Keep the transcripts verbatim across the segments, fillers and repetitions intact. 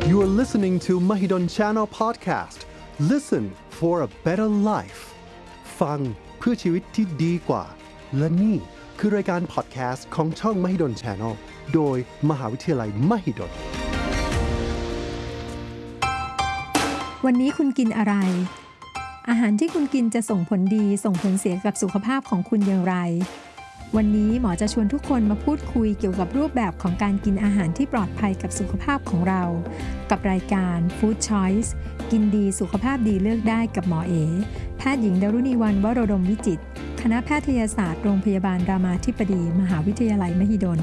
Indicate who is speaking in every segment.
Speaker 1: You are listening to Mahidol Channel Podcast. Listen for a better life. ฟังเพื่อชีวิตที่ดีกว่าและนี่คือรายการพอดแคสต์ของช่อง Mahidol Channel โดยมหาวิทยาลัย Mahidol
Speaker 2: วันนี้คุณกินอะไรอาหารที่คุณกินจะส่งผลดีส่งผลเสียกับสุขภาพของคุณอย่างไรวันนี้หมอจะชวนทุกคนมาพูดคุยเกี่ยวกับรูปแบบของการกินอาหารที่ปลอดภัยกับสุขภาพของเรากับรายการ Food Choice กินดีสุขภาพดีเลือกได้กับหมอเอแพทย์หญิงดารุณีวรรณวโรดมวิจิตรคณะแพทยศาสตร์โรงพยาบาลรามาธิบดีมหาวิทยาลัยมหิดล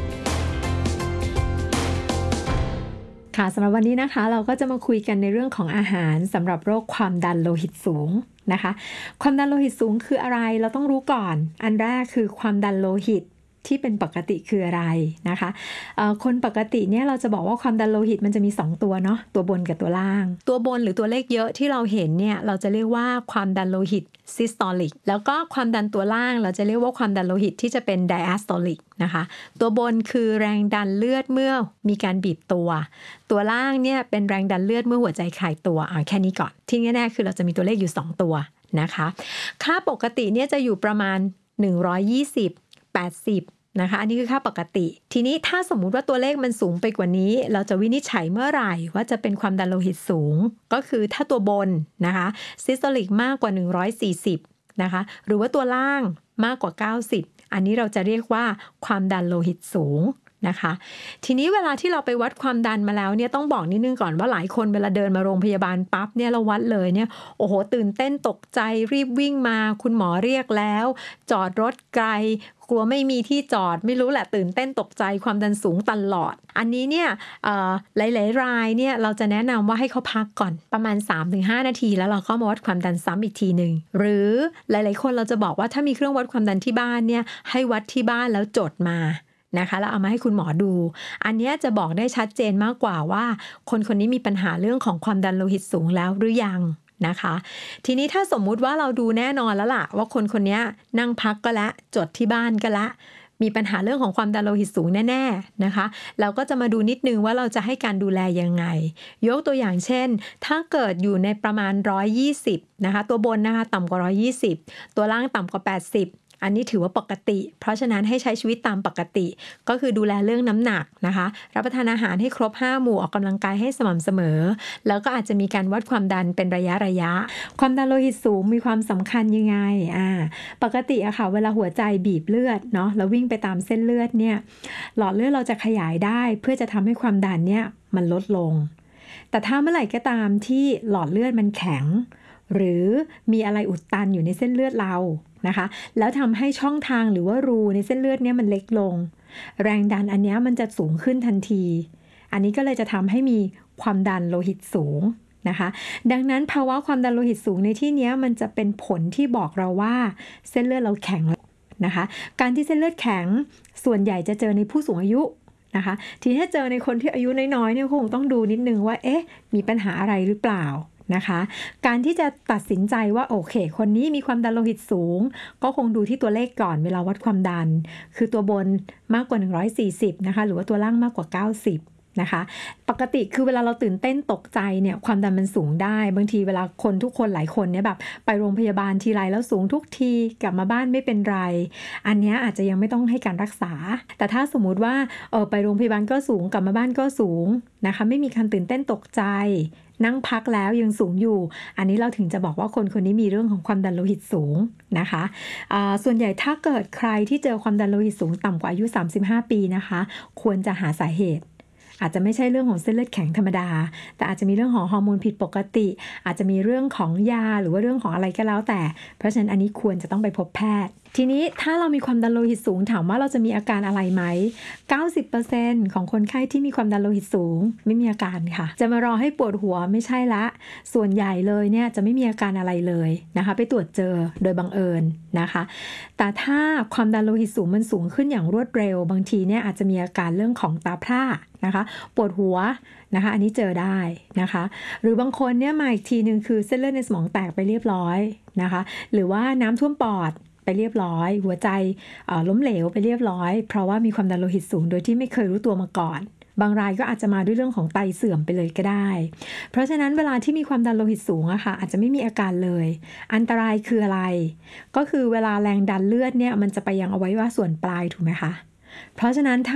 Speaker 2: ค่ะสำหรับวันนี้นะคะเราก็จะมาคุยกันในเรื่องของอาหารสำหรับโรคความดันโลหิตสูงนะคะความดันโลหิตสูงคืออะไรเราต้องรู้ก่อนอันแรกคือความดันโลหิตที่เป็นปกติคืออะไรนะคะคนปกติเนี่ยเราจะบอกว่าความดันโลหิตมันจะมีสองตัวเนาะตัวบนกับตัวล่างตัวบนหรือตัวเลขเยอะที่เราเห็นเนี่ยเราจะเรียกว่าความดันโลหิต systolic แล้วก็ความดันตัวล่างเราจะเรียกว่าความดันโลหิตที่จะเป็น diastolic นะคะตัวบนคือแรงดันเลือดเมื่อมีการบีบตัวตัวล่างเนี่ยเป็นแรงดันเลือดเมื่อหัวใจคลายตัวอ่ะแค่นี้ก่อนที่แน่ๆคือเราจะมีตัวเลขอยู่สองตัวนะคะค่าปกติเนี่ยจะอยู่ประมาณหนึ่งร้อยยี่สิบ แปดสิบนะคะอันนี้คือค่าปกติทีนี้ถ้าสมมุติว่าตัวเลขมันสูงไปกว่านี้เราจะวินิจฉัยเมื่อไหร่ว่าจะเป็นความดันโลหิตสูงก็คือถ้าตัวบนนะคะ systolic มากกว่าหนึ่งร้อยสี่สิบนะคะหรือว่าตัวล่างมากกว่าเก้าสิบอันนี้เราจะเรียกว่าความดันโลหิตสูงนะคะทีนี้เวลาที่เราไปวัดความดันมาแล้วเนี่ยต้องบอกนิดนึงก่อนว่าหลายคนเวลาเดินมาโรงพยาบาลปั๊บเนี่ยเราวัดเลยเนี่ยโอ้โหตื่นเต้นตกใจรีบวิ่งมาคุณหมอเรียกแล้วจอดรถไกลกลัวไม่มีที่จอดไม่รู้แหละตื่นเต้นตกใจความดันสูงตลอดอันนี้เนี่ยหลายๆรายเนี่ยเราจะแนะนำว่าให้เขาพักก่อนประมาณ สามถึงห้า นาทีแล้วเราก็มาวัดความดันซ้ำอีกทีนึงหรือหลายๆคนเราจะบอกว่าถ้ามีเครื่องวัดความดันที่บ้านเนี่ยให้วัดที่บ้านแล้วจดมานะคะแล้วเอามาให้คุณหมอดูอันนี้จะบอกได้ชัดเจนมากกว่าว่าคนคนนี้มีปัญหาเรื่องของความดันโลหิตสูงแล้วหรือยังนะคะทีนี้ถ้าสมมุติว่าเราดูแน่นอนแล้วล่ะว่าคนคนนี้นั่งพักก็แล้วจดที่บ้านก็แล้วมีปัญหาเรื่องของความดันโลหิตสูงแน่ๆนะคะเราก็จะมาดูนิดนึงว่าเราจะให้การดูแลยังไงยกตัวอย่างเช่นถ้าเกิดอยู่ในประมาณหนึ่งร้อยยี่สิบนะคะตัวบนนะคะต่ำกว่าหนึ่งร้อยยี่สิบตัวล่างต่ำกว่าแปดสิบอันนี้ถือว่าปกติเพราะฉะนั้นให้ใช้ชีวิตตามปกติก็คือดูแลเรื่องน้ำหนักนะคะรับประทานอาหารให้ครบห้าหมู่ออกกำลังกายให้สม่ำเสมอแล้วก็อาจจะมีการวัดความดันเป็นระยะระยะความดันโลหิตสูงมีความสำคัญยังไงอ่าปกติอะค่ะเวลาหัวใจบีบเลือดเนาะแล้ววิ่งไปตามเส้นเลือดเนี่ยหลอดเลือดเราจะขยายได้เพื่อจะทำให้ความดันเนี่ยมันลดลงแต่ถ้าเมื่อไหร่ก็ตามที่หลอดเลือดมันแข็งหรือมีอะไรอุดตันอยู่ในเส้นเลือดเรานะคะแล้วทำให้ช่องทางหรือว่ารูในเส้นเลือดเนี่ยมันเล็กลงแรงดันอันนี้มันจะสูงขึ้นทันทีอันนี้ก็เลยจะทำให้มีความดันโลหิตสูงนะคะดังนั้นภาวะความดันโลหิตสูงในที่นี้มันจะเป็นผลที่บอกเราว่าเส้นเลือดเราแข็งนะคะการที่เส้นเลือดแข็งส่วนใหญ่จะเจอในผู้สูงอายุนะคะทีนี้ถ้าเจอในคนที่อายุน้อยๆเนี่ยคงต้องดูนิดนึงว่าเอ๊ะมีปัญหาอะไรหรือเปล่านะคะการที่จะตัดสินใจว่าโอเคคนนี้มีความดันโลหิตสูงก็คงดูที่ตัวเลขก่อนเวลาวัดความดันคือตัวบนมากกว่าหนึ่งร้อยสี่สิบนะคะหรือว่าตัวล่างมากกว่าเก้าสิบนะคะปกติคือเวลาเราตื่นเต้นตกใจเนี่ยความดันมันสูงได้บางทีเวลาคนทุกคนหลายคนเนี่ยแบบไปโรงพยาบาลทีไรแล้วสูงทุกทีกลับมาบ้านไม่เป็นไรอันนี้อาจจะยังไม่ต้องให้การรักษาแต่ถ้าสมมุติว่าเออไปโรงพยาบาลก็สูงกลับมาบ้านก็สูงนะคะไม่มีการตื่นเต้นตกใจนั่งพักแล้วยังสูงอยู่อันนี้เราถึงจะบอกว่าคนคนนี้มีเรื่องของความดันโลหิตสูงนะคะะส่วนใหญ่ถ้าเกิดใครที่เจอความดันโลหิตสูงต่ำกว่าอายุสามสิบห้าปีนะคะควรจะหาสาเหตุอาจจะไม่ใช่เรื่องของเส้นเลือดแข็งธรรมดาแต่อาจจะมีเรื่องของฮอร์โมนผิดปกติอาจจะมีเรื่องของยาหรือว่าเรื่องของอะไรก็แล้วแต่เพราะฉะนั้นอันนี้ควรจะต้องไปพบแพทย์ทีนี้ถ้าเรามีความดันโลหิตสูงถามว่าเราจะมีอาการอะไรไหม เก้าสิบเปอร์เซ็นต์ ของคนไข้ที่มีความดันโลหิตสูงไม่มีอาการค่ะจะมารอให้ปวดหัวไม่ใช่ละส่วนใหญ่เลยเนี่ยจะไม่มีอาการอะไรเลยนะคะไปตรวจเจอโดยบังเอิญนะคะแต่ถ้าความดันโลหิตสูงมันสูงขึ้นอย่างรวดเร็วบางทีเนี่ยอาจจะมีอาการเรื่องของตาพร่านะคะปวดหัวนะคะอันนี้เจอได้นะคะหรือบางคนเนี่ยมาอีกทีนึงคือเส้นเลือดในสมองแตกไปเรียบร้อยนะคะหรือว่าน้ำท่วมปอดไปเรียบร้อยหัวใจล้มเหลวไปเรียบร้อยเพราะว่ามีความดันโลหิตสูงโดยที่ไม่เคยรู้ตัวมาก่อนบางรายก็อาจจะมาด้วยเรื่องของไตเสื่อมไปเลยก็ได้เพราะฉะนั้นเวลาที่มีความดันโลหิตสูงอะค่ะอาจจะไม่มีอาการเลยอันตรายคืออะไรก็คือเวลาแรงดันเลือดเนี่ยมันจะไปยังอวัยวะส่วนปลายถูกไหมคะเพราะฉะนั้น